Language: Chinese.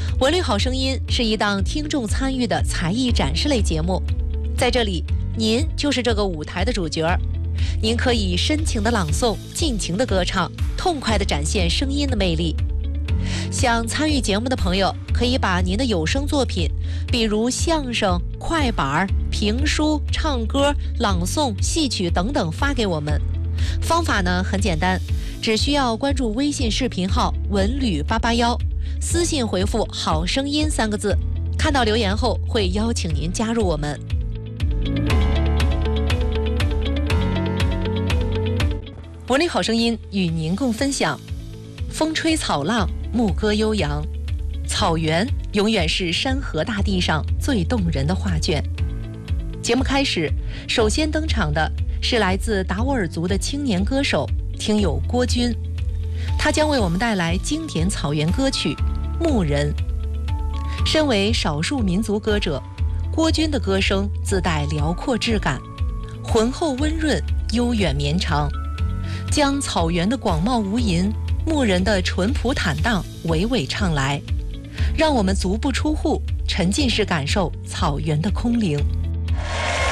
文旅好声音是一档听众参与的才艺展示类节目，在这里，您就是这个舞台的主角儿。您可以深情的朗诵，尽情的歌唱，痛快的展现声音的魅力。想参与节目的朋友，可以把您的有声作品，比如相声、快板、评书、唱歌、朗诵、戏曲等等发给我们。方法呢很简单，只需要关注微信视频号文旅881，私信回复好声音3个字，看到留言后会邀请您加入我们。文旅好声音与您共分享，风吹草浪，牧歌悠扬，草原永远是山河大地上最动人的画卷。节目开始，首先登场的是来自达斡尔族的青年歌手听友郭军，他将为我们带来经典草原歌曲《牧人》。身为少数民族歌者，郭军的歌声自带辽阔质感，浑厚温润，悠远绵长，将草原的广袤无垠、牧人的淳朴坦荡娓娓唱来，让我们足不出户，沉浸式感受草原的空灵。